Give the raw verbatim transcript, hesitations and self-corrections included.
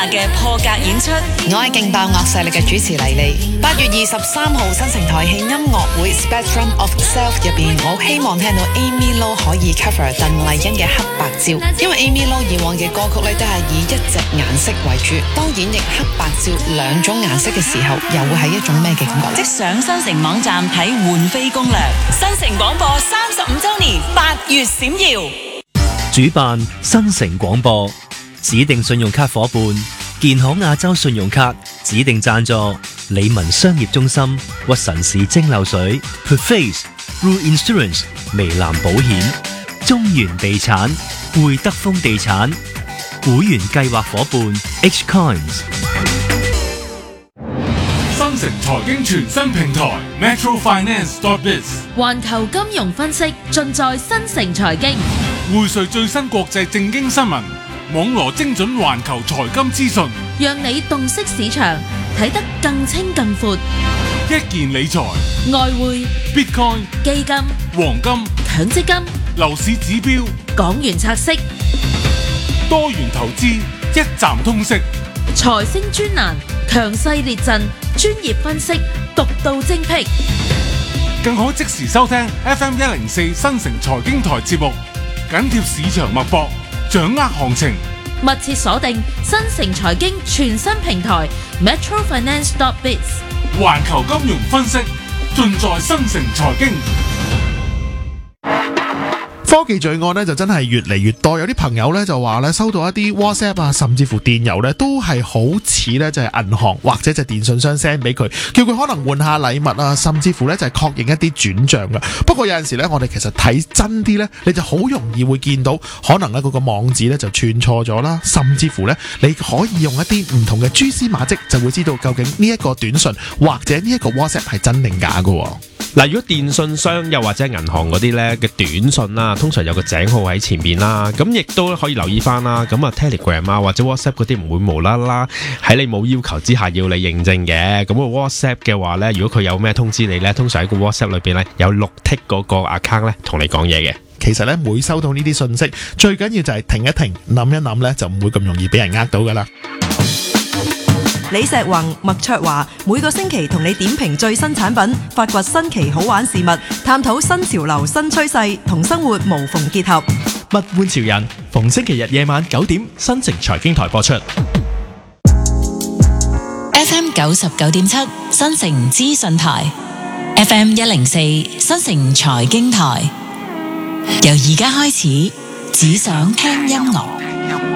下嘅破格演出。 我係勁爆惡勢力嘅主持麗麗。八月二十三號新城台慶音樂會 Spectrum of Self 入邊，我希望聽到 Amy Lo 可以 cover 鄧麗欣嘅黑白照，因為 Amy Lo 以往嘅歌曲咧都係以一隻顏色為主，當演繹黑白照兩種顏色嘅時候，又會係一種咩嘅感覺？ 即上新城網站睇換飛攻略。新城廣播三十五周年八月閃耀， 主辦新城廣播，指定信用卡伙伴建行亞洲信用卡，指定贊助理文商業中心、屈臣氏蒸餾水、Perface、Rue Insurance、微藍保險、中原地產、會德豐地產，會員計劃伙伴 H Coins。 新城財經全新平台 Metro Finance dot biz， 環球金融分析盡在新城財經， 匯萃最新國際政經新聞，網羅精準環球財金資訊， 讓你洞悉市場，睇得更清更闊。 一件理財、 外匯、 Bitcoin、 基金、 黃金、 強積金、 樓市指標、 港元拆息、 多元投資，一站通識。 財星專欄，強勢列陣，專業分析，獨到精闢， 更可即時收聽 F M 一零四新城財經台節目，緊貼市場脈搏，掌握行情。 密切鎖定新城財經全新平台 Metro Finance dot biz， 環球金融分析盡在新城財經。 科技罪案咧就真係越嚟越多，有啲朋友咧就話咧收到一啲 WhatsApp 啊，甚至乎電郵咧都係好似咧就係銀行或者就係電信商 send 俾佢，叫佢可能換下禮物啊，甚至乎咧就係確認一啲轉賬噶。不過有陣時咧，我哋其實睇真啲咧，你就好容易會見到可能咧嗰個網址咧就串錯咗啦，甚至乎咧你可以用一啲唔同嘅蛛絲馬跡，就會知道究竟呢一個短信或者呢一個 WhatsApp 係真定假噶。 嗱，如果電信商又或者銀行嗰啲咧嘅短信啦，通常有個井號喺前面啦，咁亦都可以留意翻啦。咁啊 Telegram 啊或者 WhatsApp 嗰啲唔會無啦啦喺你冇要求之下要你認證嘅。咁個 WhatsApp 嘅話咧，如果佢有咩通知你咧，通常喺個 WhatsApp 裏邊咧有綠剔嗰個 account 咧同你講嘢嘅。 其實咧每收到呢啲信息，最緊要就係停一停，諗一諗咧，就唔會咁容易俾人呃到噶啦。 李石宏、麥卓華每個星期同你點評最新產品，發掘新奇好玩事物，探討新潮流新趨勢，同生活無縫結合。 物玩潮人，逢星期日夜晚九點，新城財經台播出。 F M 九十九點七新城資訊台 ，F M 一零四新城財經台，由而家開始，只想聽音樂。